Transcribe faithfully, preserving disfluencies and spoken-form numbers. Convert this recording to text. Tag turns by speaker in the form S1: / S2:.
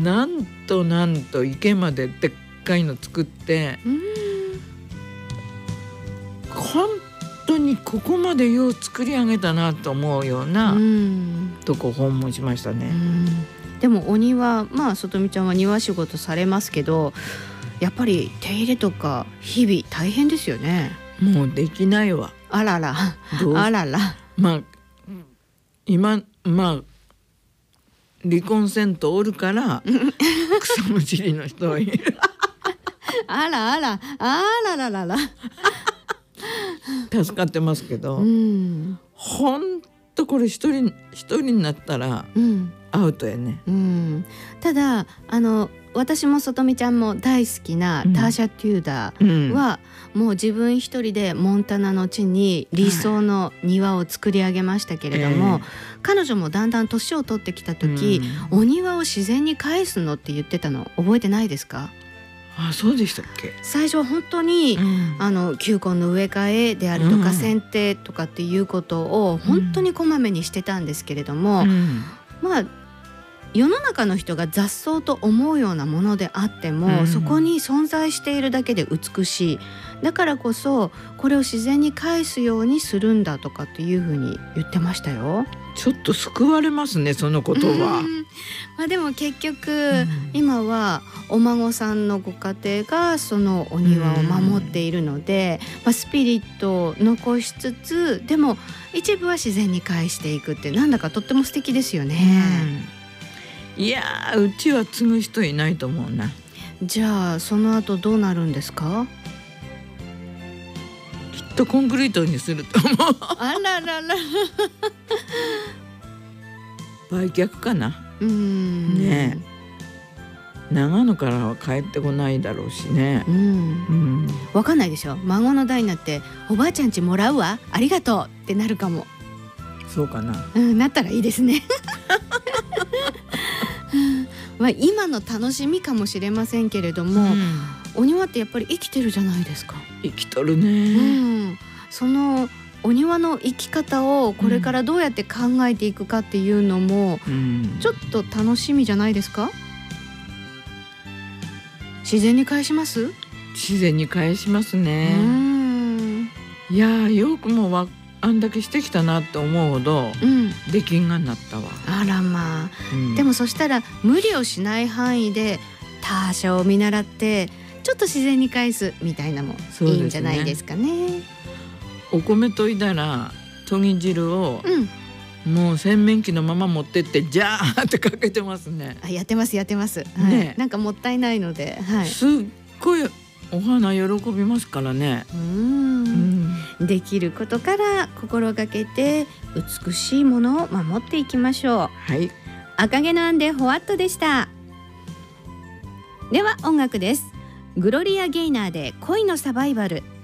S1: なんとなんと池まででっかいの作って、
S2: うん、
S1: 本当にここまでよう作り上げたなと思うような、うん、とこ訪問しましたね。
S2: うん、でもお庭、まあ里美ちゃんは庭仕事されますけど、やっぱり手入れとか日々大変ですよね。
S1: もうできないわ。
S2: あららあらら。
S1: まあ今まあ離婚せんとおるから草むしりの人はいる
S2: あらあらあらららら
S1: 助かってますけど、
S2: うん、
S1: ほんとこれ一人一人になったらアウトやね、
S2: うんうん、ただあの私も里美ちゃんも大好きなターシャ・テューダーは、うん、もう自分一人でモンタナの地に理想の庭を作り上げましたけれども、はい、えー、彼女もだんだん年を取ってきた時、うん、お庭を自然に返すのって言ってたの覚えてないですか？
S1: あ、そうでしたっけ？
S2: 最初は本当に、うん、あの球根の植え替えであるとか、うん、剪定とかっていうことを本当にこまめにしてたんですけれども、うん、まあ世の中の人が雑草と思うようなものであっても、うん、そこに存在しているだけで美しい。だからこそこれを自然に返すようにするんだとかっていうふうに言ってましたよ。
S1: ちょっと救われますね、その言葉。
S2: まあでも結局、うん、今はお孫さんのご家庭がそのお庭を守っているので、うん、まあ、スピリットを残しつつでも一部は自然に返していくってなんだかとっても素敵ですよね。
S1: うん、いやー、うちは継ぐ人いないと思うな。
S2: じゃあその後どうなるんですか？
S1: きっとコンクリートにすると思う
S2: あららら
S1: 売却かな。
S2: うーん、
S1: ねえ、長野からは帰ってこないだろうしね。
S2: うん、うん、分かんないでしょ。孫の代になっておばあちゃんちもらうわありがとうってなるかも。
S1: そうかな、
S2: うん、なったらいいですねまあ今の楽しみかもしれませんけれども、うん、お庭ってやっぱり生きてるじゃないですか。
S1: 生きとるね、
S2: うん、そのお庭の生き方をこれからどうやって考えていくかっていうのも、うん、ちょっと楽しみじゃないですか？自然に返します？
S1: 自然に返しますね。うん、いやよくもわあんだけしてきたなって思うほど、うん、出禁がなったわ。
S2: あらまあ、うん、でもそしたら無理をしない範囲で他者を見習ってちょっと自然に返すみたいなもいいんじゃないですかね。
S1: お米といだらとぎ汁を、うん、もう洗面器のまま持ってってジャーってかけてますね。
S2: あ、やってますやってます、はい、ね、なんかもったいないので、はい、
S1: すっごいお花喜びますからね。
S2: うーん、うん、できることから心がけて美しいものを守っていきましょう。
S1: はい、
S2: 赤毛のアンでホワットでした。では音楽です。グロリア・ゲイナーで恋のサバイバル。